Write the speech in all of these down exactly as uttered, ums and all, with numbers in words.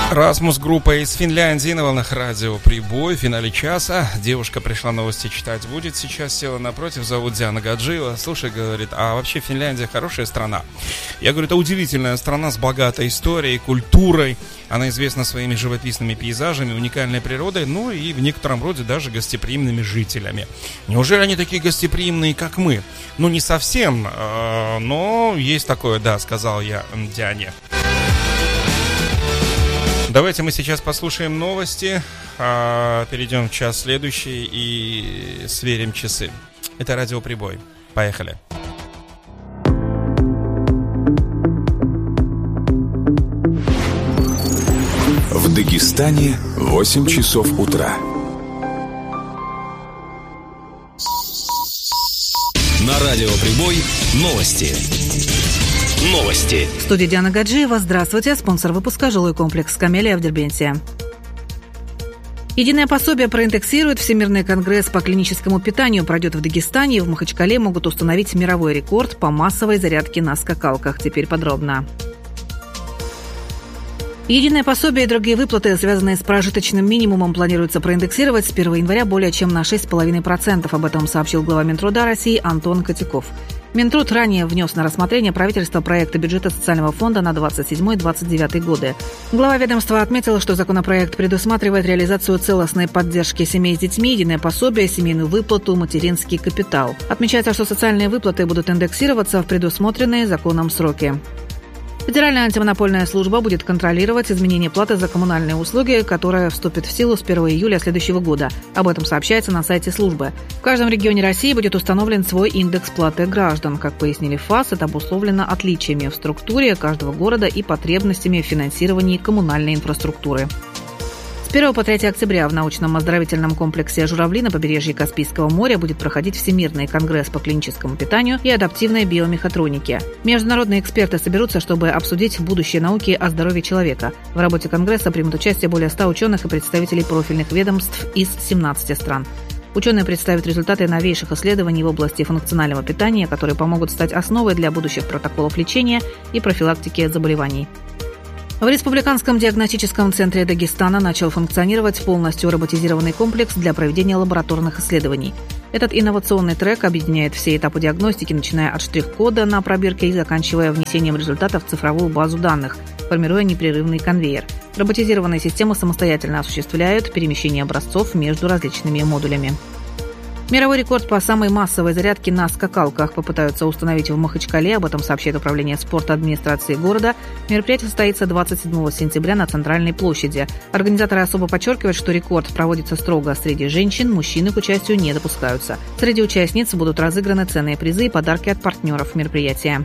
Расмус, группа из Финляндии, на волнах радио «Прибой», в финале часа. Девушка пришла, новости читать будет. Сейчас села напротив, зовут Диана Гаджиева. Слушай, говорит, а вообще Финляндия хорошая страна? Я говорю, это удивительная страна с богатой историей, культурой. Она известна своими живописными пейзажами, уникальной природой, ну и в некотором роде даже гостеприимными жителями. Неужели они такие гостеприимные, как мы? Ну, не совсем, но есть такое, да, сказал я Диане. Давайте мы сейчас послушаем новости, а перейдем в час следующий и сверим часы. Это радио «Прибой». Поехали. В Дагестане восемь часов утра. На радио «Прибой» новости. Новости. В студии Диана Гаджиева. Здравствуйте. Спонсор выпуска — жилой комплекс «Камелия» в Дербенте. Единое пособие проиндексирует. Всемирный конгресс по клиническому питанию пройдет в Дагестане, и в Махачкале могут установить мировой рекорд по массовой зарядке на скакалках. Теперь подробно. Единое пособие и другие выплаты, связанные с прожиточным минимумом, планируется проиндексировать с первого января более чем на шесть целых пять десятых процента. Об этом сообщил глава Минтруда России Антон Котяков. Минтруд ранее внес на рассмотрение правительства проекта бюджета социального фонда на двадцать седьмой - двадцать девятый годы. Глава ведомства отметил, что законопроект предусматривает реализацию целостной поддержки семей с детьми, единое пособие, семейную выплату, материнский капитал. Отмечается, что социальные выплаты будут индексироваться в предусмотренные законом сроки. Федеральная антимонопольная служба будет контролировать изменение платы за коммунальные услуги, которая вступит в силу с первого июля следующего года. Об этом сообщается на сайте службы. В каждом регионе России будет установлен свой индекс платы граждан. Как пояснили в ФАС, это обусловлено отличиями в структуре каждого города и потребностями в финансировании коммунальной инфраструктуры. С первого по третье октября в научном оздоровительном комплексе «Журавли» на побережье Каспийского моря будет проходить Всемирный конгресс по клиническому питанию и адаптивной биомехатронике. Международные эксперты соберутся, чтобы обсудить будущее науки о здоровье человека. В работе конгресса примут участие более ста ученых и представителей профильных ведомств из семнадцати стран. Ученые представят результаты новейших исследований в области функционального питания, которые помогут стать основой для будущих протоколов лечения и профилактики заболеваний. В Республиканском диагностическом центре Дагестана начал функционировать полностью роботизированный комплекс для проведения лабораторных исследований. Этот инновационный трек объединяет все этапы диагностики, начиная от штрих-кода на пробирке и заканчивая внесением результатов в цифровую базу данных, формируя непрерывный конвейер. Роботизированные системы самостоятельно осуществляют перемещение образцов между различными модулями. Мировой рекорд по самой массовой зарядке на скакалках попытаются установить в Махачкале. Об этом сообщает Управление спорта администрации города. Мероприятие состоится двадцать седьмого сентября на Центральной площади. Организаторы особо подчеркивают, что рекорд проводится строго среди женщин, мужчины к участию не допускаются. Среди участниц будут разыграны ценные призы и подарки от партнеров мероприятия.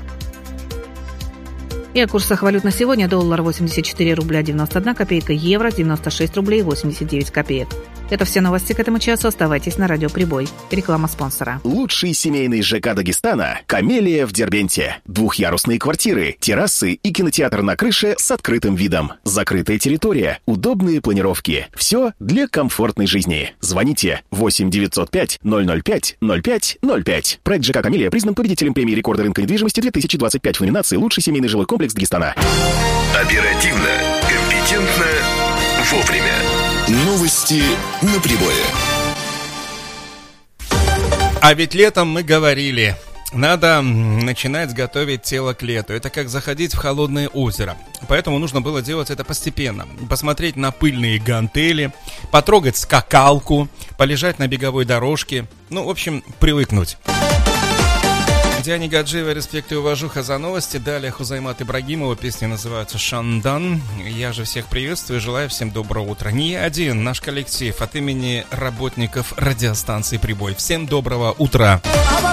И о курсах валют на сегодня: доллар восемьдесят четыре рубля девяносто одна копейка, евро девяносто шесть рублей восемьдесят девять копеек. Это все новости к этому часу. Оставайтесь на радио «Прибой». Реклама спонсора. Лучший семейный ЖК Дагестана – «Камелия» в Дербенте. Двухъярусные квартиры, террасы и кинотеатр на крыше с открытым видом. Закрытая территория, удобные планировки. Все для комфортной жизни. Звоните восемь девятьсот пять ноль ноль пять ноль пять ноль пять. Проект ЖК «Камелия» признан победителем премии рекорда рынка недвижимости две тысячи двадцать пять в номинации «Лучший семейный жилой комплекс Дагестана». Оперативно, компетентно, вовремя. Новости на Прибое. А ведь летом мы говорили, надо начинать готовить тело к лету. Это как заходить в холодное озеро. Поэтому нужно было делать это постепенно. Посмотреть на пыльные гантели, потрогать скакалку, полежать на беговой дорожке. Ну, в общем, привыкнуть. Диане Гаджиевой респект и уважуха за новости. Далее Хузаймат Ибрагимова. Песня называется «Шандан». Я же всех приветствую и желаю всем доброго утра. Не я один, наш коллектив от имени работников радиостанции «Прибой». Всем доброго утра.